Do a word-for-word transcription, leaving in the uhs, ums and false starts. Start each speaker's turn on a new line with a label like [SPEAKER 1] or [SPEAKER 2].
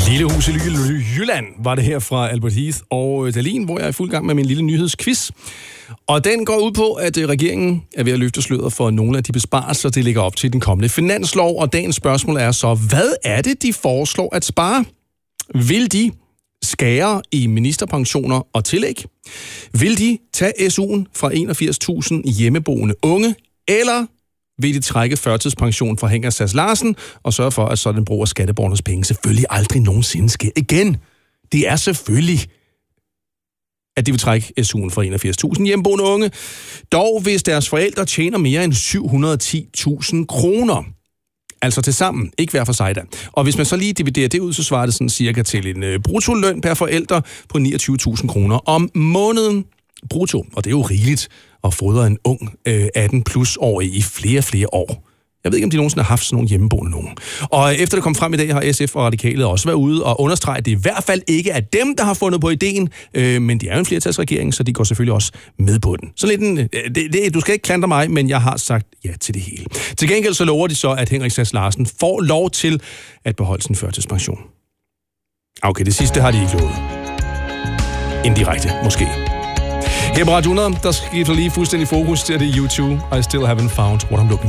[SPEAKER 1] Lille hus i Jylland var det her fra Albert Heath og Dalin, hvor jeg er i fuld gang med min lille nyhedsquiz. Og den går ud på, at regeringen er ved at løfte sløret for nogle af de besparelser, det ligger op til den kommende finanslov. Og dagens spørgsmål er så, hvad er det, de foreslår at spare? Vil de skære i ministerpensioner og tillæg? Vil de tage S U'en fra enogfirs tusind hjemmeboende unge? Eller vil de trække førtidspension fra Henrik Sass Larsen og sørge for, at sådan brug af skatteborgernes penge selvfølgelig aldrig nogensinde sker igen? Det er selvfølgelig, at de vil trække S U'en fra enogfirs tusind hjemmeboende unge. Dog hvis deres forældre tjener mere end syv hundrede og ti tusind kroner. Altså til sammen, ikke hver for sig da. Og hvis man så lige dividerer det ud, så svarer det sådan cirka til en øh, bruttoløn per forælder på niogtyve tusind kroner om måneden. Brutto, og det er jo rigeligt at fodre en ung øh, atten plus årig i flere, flere år. Jeg ved ikke, om de nogensinde har haft sådan nogle hjemmeboende nogen. Og efter det kom frem i dag, har S F og Radikale også været ude og understrege, at det i hvert fald ikke er dem, der har fundet på ideen, øh, men de er jo en flertalsregering, så de går selvfølgelig også med på den. Så lidt en, det, det, du skal ikke klandre mig, men jeg har sagt ja til det hele. Til gengæld så lover de så, at Henrik Sass Larsen får lov til at beholde sin førtidspension. Okay, det sidste har de ikke lovet. Indirekte, måske. Her på Radio hundrede, der skifter lige fuldstændig fokus til det YouTube. I still haven't found what I'm looking for.